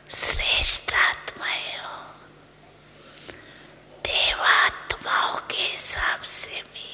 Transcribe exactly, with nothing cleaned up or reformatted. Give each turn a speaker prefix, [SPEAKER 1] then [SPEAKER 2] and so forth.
[SPEAKER 1] श्रेष्ठ आत्माएं हो। देवात्माओं के हिसाब से भी